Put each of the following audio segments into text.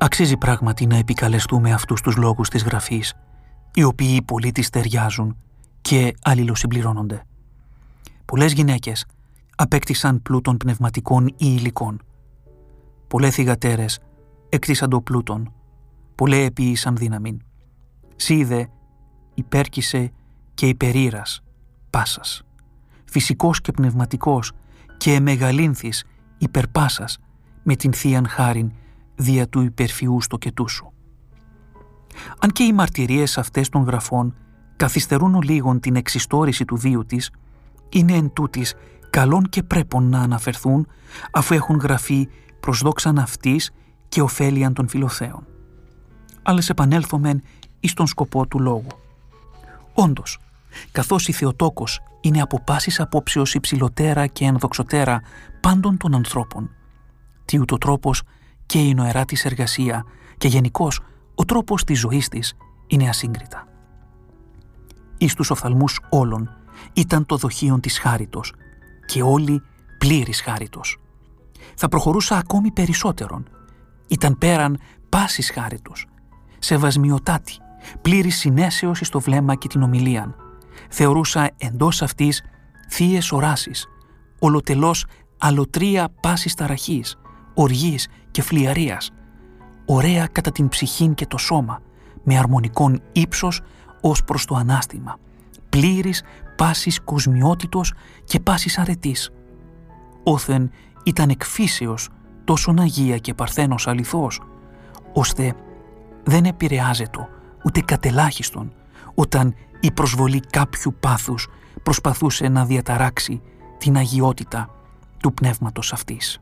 Αξίζει πράγματι να επικαλεστούμε αυτούς τους λόγους της Γραφής, οι οποίοι πολύ τις ταιριάζουν και αλληλοσυμπληρώνονται. Πολλές γυναίκες απέκτησαν πλούτον πνευματικών ή υλικών. Πολλές θυγατέρες έκτισαν το πλούτον, πολλέ επίησαν δύναμην. Σίδε υπέρκησε και υπερήρας πάσας, φυσικός και πνευματικός και μεγαλύνθης υπερπάσας με την θείαν χάριν δια του υπερφιού στο κετού σου. Αν και οι μαρτυρίες αυτές των γραφών καθυστερούν λίγον την εξιστόρηση του βίου της, είναι εν τούτης καλόν και πρέπον να αναφερθούν, αφού έχουν γραφεί προς δόξαν αυτής και ωφέλιαν των φιλοθέων. Άλλες επανέλθομεν εις τον σκοπό του λόγου. Όντως, καθώς η Θεοτόκος είναι από πάσης απόψεως υψηλοτέρα και ενδοξωτέρα πάντων των ανθρώπων, τι ούτω τρόπος και η νοερά της εργασία και γενικώς ο τρόπος της ζωής της είναι ασύγκριτα. Εις τους οφθαλμούς όλων ήταν το δοχείον της χάριτος και όλοι πλήρης χάριτος. Θα προχωρούσα ακόμη περισσότερον. Ήταν πέραν πάσης χάριτος, σεβασμιωτάτη, πλήρης συνέσεως εις το βλέμμα και την ομιλίαν. Θεωρούσα εντός αυτής θείες οράσεις, ολοτελώς αλωτρία πάσης ταραχής, οργής και φλιαρίας, ωραία κατά την ψυχήν και το σώμα, με αρμονικόν ύψος ως προς το ανάστημα, πλήρης πάσης κοσμιότητος και πάσης αρετής. Όθεν ήταν εκφύσεως τόσον αγία και παρθένος αληθώς, ώστε δεν επηρεάζεται ούτε κατελάχιστον όταν η προσβολή κάποιου πάθους προσπαθούσε να διαταράξει την αγιότητα του πνεύματος αυτής.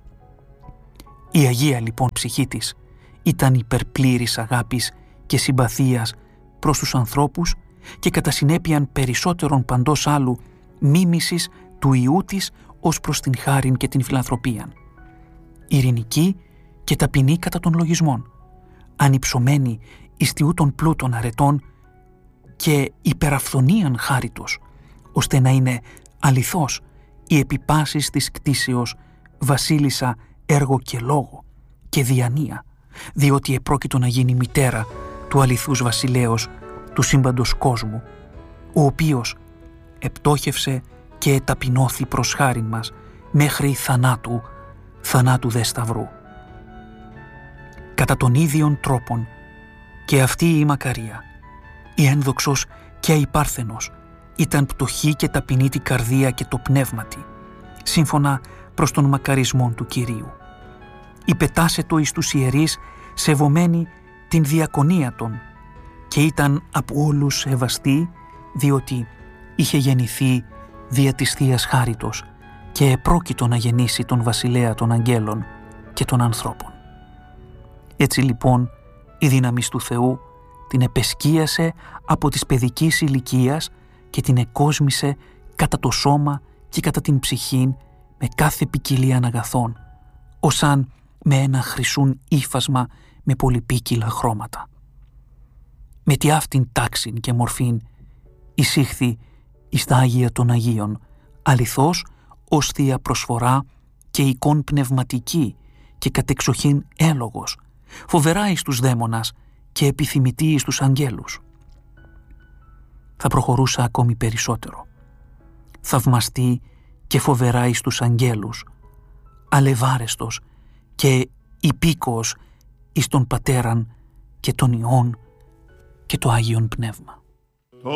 Η Αγία λοιπόν ψυχή της ήταν υπερπλήρης αγάπης και συμπαθίας προς τους ανθρώπους και κατά συνέπειαν περισσότερον παντός άλλου μίμησης του Υιού της ως προς την χάριν και την φιλανθρωπίαν. Ειρηνική και ταπεινή κατά των λογισμών, ανυψωμένη εις τιού των πλούτων αρετών και υπεραφθονίαν χάριτος, ώστε να είναι αληθώς η επιπάσεις της κτήσεως βασίλισσα έργο και λόγο και διανία, διότι επρόκειτο να γίνει μητέρα του αληθούς βασιλέως του σύμπαντος κόσμου, ο οποίος επτόχευσε και εταπεινώθη προς χάριν μας μέχρι θανάτου δε σταυρού. Κατά τον ίδιον τρόπον και αυτή η Μακαρία, η ένδοξος και η Πάρθενος, ήταν πτωχή και ταπεινή την καρδία και το πνεύματι, σύμφωνα προς τον μακαρισμόν του Κυρίου. Υπετάσετο εις τους ιερείς σεβομένη την διακονία των και ήταν από όλους σεβαστή, διότι είχε γεννηθεί δια της Θείας Χάριτος και επρόκειτο να γεννήσει τον βασιλέα των αγγέλων και των ανθρώπων. Έτσι λοιπόν η δύναμη του Θεού την επεσκίασε από της παιδικής ηλικίας και την εκόσμησε κατά το σώμα και κατά την ψυχήν με κάθε ποικιλία αγαθών, ως αν με ένα χρυσούν ύφασμα με πολυπίκυλα χρώματα. Με τη αυτήν τάξην και μορφήν εισήχθη εις τα Άγια των Αγίων, αληθώς ως θεία προσφορά και εικόν πνευματική και κατεξοχήν έλογος, φοβερά εις τους δαίμονας και επιθυμητή εις τους αγγέλους. Θα προχωρούσα ακόμη περισσότερο. Θαυμαστή και φοβερά εις τους αγγέλους, αλευάρεστος και υπήκοος εις τον Πατέραν και τον Υιόν και το Άγιον Πνεύμα.